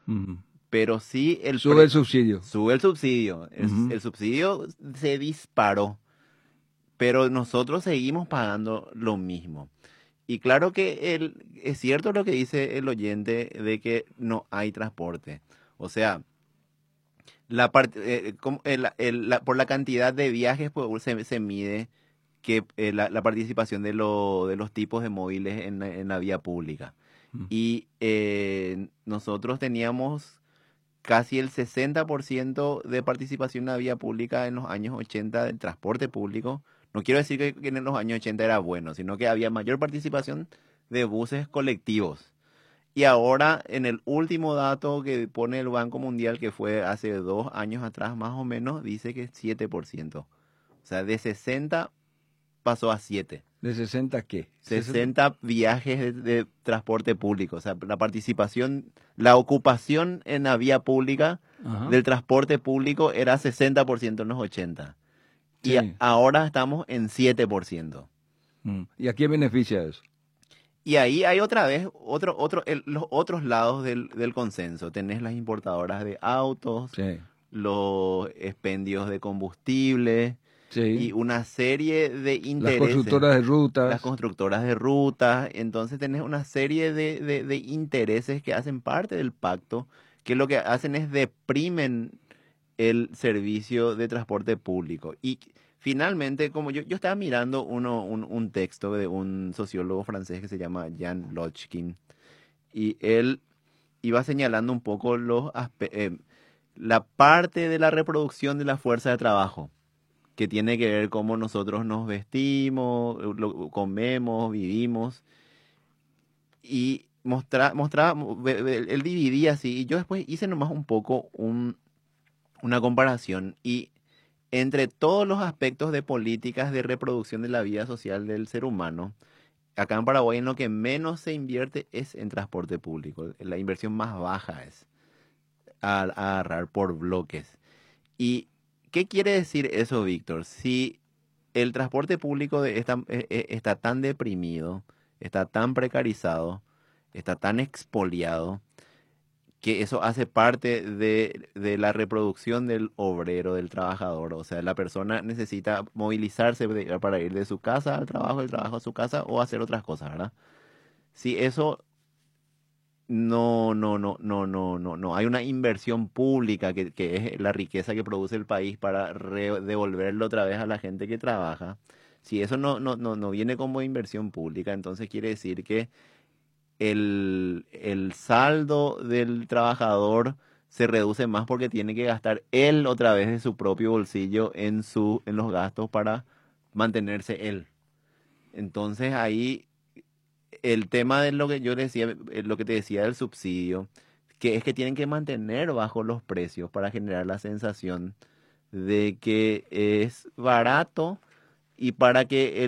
Ujú. pero sí Sube el subsidio. sube el subsidio. Ujú. El subsidio se disparó, pero nosotros seguimos pagando lo mismo. Y claro que es cierto lo que dice el oyente de que no hay transporte. O sea, por la cantidad de viajes pues, se mide que la participación de los tipos de móviles en la vía pública. Ujú. Y nosotros teníamos casi el 60% de participación en la vía pública en los años 80 del transporte público. No quiero decir que en los años 80 era bueno, sino que había mayor participación de buses colectivos. Y ahora, en el último dato que pone el Banco Mundial, que fue hace 2 años atrás más o menos, dice que es 7%. O sea, de 60 pasó a 7. ¿De 60 qué? 60 viajes de transporte público. O sea, la participación, la ocupación en la vía pública Ajá. del transporte público era 60% en los 80. Y Sí. ahora estamos en 7%. ¿Y a quién beneficia eso? Y ahí hay otra vez los otros lados del consenso. Tenés las importadoras de autos, Sí. los expendios de combustible Sí. y una serie de Las intereses. constructoras de Las rutas. constructoras de rutas, entonces tenés una serie de intereses que hacen parte del pacto, que lo que hacen es deprimen el servicio de transporte público. Y finalmente, como yo estaba mirando un texto de un sociólogo francés que se llama Jean Lochkin, y él iba señalando un poco la parte de la reproducción de la fuerza de trabajo que tiene que ver cómo nosotros nos vestimos, comemos, vivimos, y él dividía así, y yo después hice nomás un poco una comparación, y entre todos los aspectos de políticas de reproducción de la vida social del ser humano, acá en Paraguay en lo que menos se invierte es en transporte público, la inversión más baja es a agarrar por bloques. ¿Y qué quiere decir eso, Víctor? Si el transporte público está tan deprimido, está tan precarizado, está tan expoliado, que eso hace parte de la reproducción del obrero, del trabajador. O sea, la persona necesita movilizarse para ir de su casa al trabajo, del trabajo a su casa o hacer otras cosas, ¿verdad? Si eso no hay una inversión pública que es la riqueza que produce el país para devolverlo otra vez a la gente que trabaja. Si eso no viene como inversión pública, entonces quiere decir que el saldo del trabajador se reduce más porque tiene que gastar él otra vez de su propio bolsillo en los gastos para mantenerse él. Entonces ahí el tema de lo que yo decía, lo que te decía del subsidio, que es que tienen que mantener bajo los precios para generar la sensación de que es barato y para que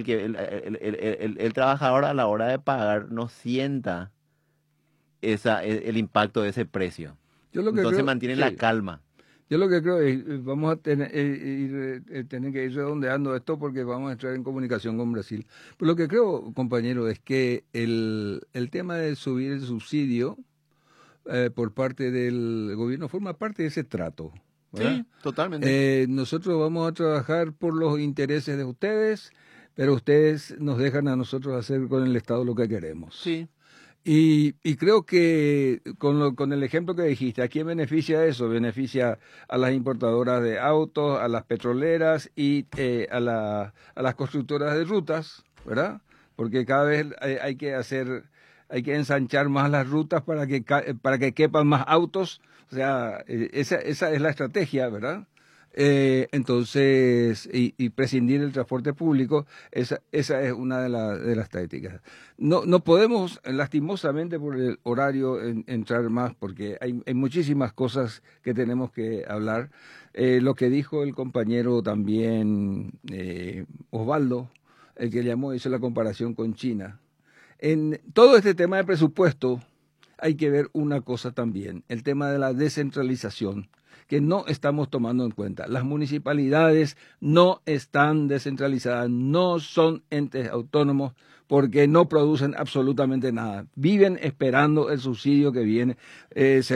el trabajador a la hora de pagar no sienta el impacto de ese precio. Yo lo que Entonces creo, mantienen la sí, calma. yo lo que creo es vamos a tener, tener que ir redondeando esto porque vamos a entrar en comunicación con Brasil. Pero lo que creo, compañero, es que el tema de subir el subsidio por parte del gobierno forma parte de ese trato, ¿verdad? Sí, totalmente. Nosotros vamos a trabajar por los intereses de ustedes, pero ustedes nos dejan a nosotros hacer con el Estado lo que queremos. Sí. Y creo que con el ejemplo que dijiste, ¿a quién beneficia eso? Beneficia a las importadoras de autos, a las petroleras y a las constructoras de rutas, ¿verdad? Porque cada vez hay que ensanchar más las rutas para que quepan más autos. O sea, esa es la estrategia, ¿verdad? Entonces, y prescindir del transporte público, esa es una de las tácticas. No podemos, lastimosamente por el horario, entrar más, porque hay muchísimas cosas que tenemos que hablar. Lo que dijo el compañero también, Osvaldo, el que llamó, hizo la comparación con China. En todo este tema de presupuesto hay que ver una cosa también, el tema de la descentralización, que no estamos tomando en cuenta. Las municipalidades no están descentralizadas, no son entes autónomos porque no producen absolutamente nada. Viven esperando el subsidio que viene.